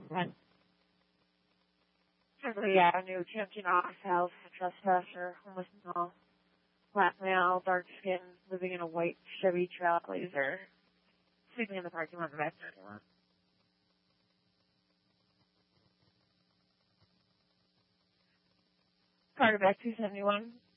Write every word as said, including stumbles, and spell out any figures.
One. Kimberly Avenue, Champion Office House, trespasser, homeless male, black male, dark skin, living in a white Chevy Trailblazer, sleeping in the parking lot in the back parking lot. Carter back two seventy-one,